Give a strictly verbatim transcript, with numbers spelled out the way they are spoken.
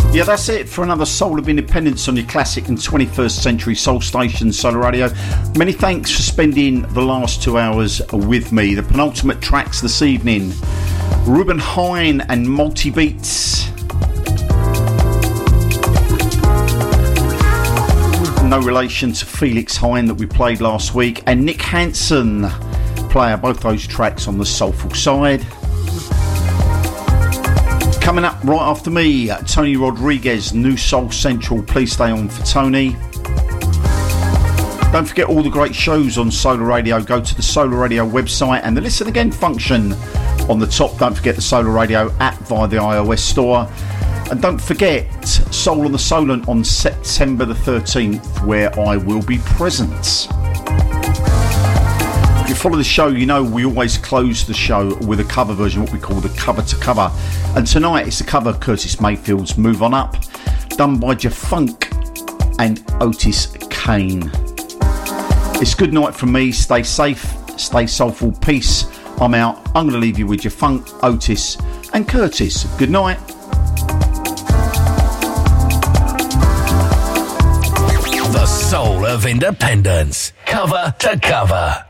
Yeah, that's it for another Soul of Independence on your classic and twenty-first century soul station, Solar Radio. Many thanks for spending the last two hours with me. The penultimate tracks this evening, Ruben Hine and Multi Beats. No relation to Felix Hine that we played last week, and Nick Hansen, player, both those tracks on the soulful side. Coming up right after me, Tony Rodriguez, New Soul Central. Please stay on for Tony. Don't forget all the great shows on Solar Radio. Go to the Solar Radio website and the listen again function on the top. Don't forget the Solar Radio app via the iOS store. And don't forget Soul on the Solent on September the thirteenth, where I will be present. If you follow the show, you know we always close the show with a cover version, what we call the cover to cover. And tonight it's a cover of Curtis Mayfield's Move On Up, done by Jafunk and Otis Kane. It's good night from me. Stay safe, stay soulful, peace. I'm out. I'm going to leave you with Jafunk, Otis and Curtis. Good night. The Soul of Independence, cover to cover.